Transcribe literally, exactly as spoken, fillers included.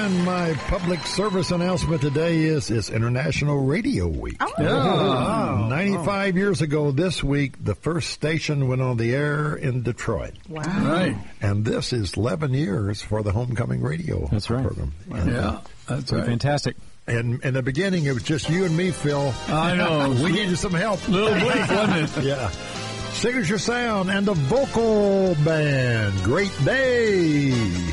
And my public service announcement today is it's International Radio Week. Oh. Yeah. ninety-five oh. years ago this week, the first station went on the air in Detroit. Wow. Right. And this is eleven years for the Homecoming Radio That's right. program. Wow. And, Yeah, uh, that's Pretty right. fantastic. And in the beginning, it was just you and me, Phil. I know. We needed some help. Little bleak, wasn't it? Yeah. Signature Sound and the vocal band. Great day.